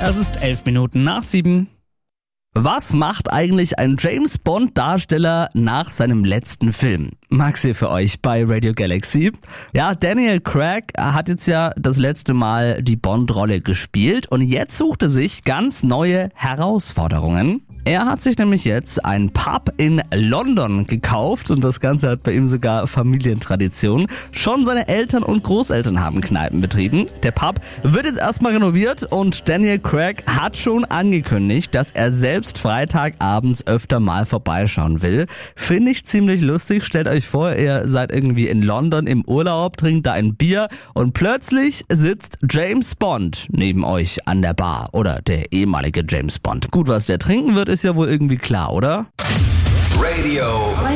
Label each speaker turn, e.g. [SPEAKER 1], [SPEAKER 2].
[SPEAKER 1] Es ist 7:11. Was macht eigentlich ein James-Bond-Darsteller nach seinem letzten Film? Max hier für euch bei Radio Galaxy. Ja, Daniel Craig hat jetzt ja das letzte Mal die Bond-Rolle gespielt und jetzt sucht er sich ganz neue Herausforderungen. Er hat sich nämlich jetzt einen Pub in London gekauft und das Ganze hat bei ihm sogar Familientradition. Schon seine Eltern und Großeltern haben Kneipen betrieben. Der Pub wird jetzt erstmal renoviert und Daniel Craig hat schon angekündigt, dass er selbst Freitagabends öfter mal vorbeischauen will. Finde ich ziemlich lustig. Stellt euch vor, ihr seid irgendwie in London im Urlaub, trinkt da ein Bier und plötzlich sitzt James Bond neben euch an der Bar oder der ehemalige James Bond. Gut, was der trinken wird, ist ja wohl irgendwie klar, oder?
[SPEAKER 2] Radio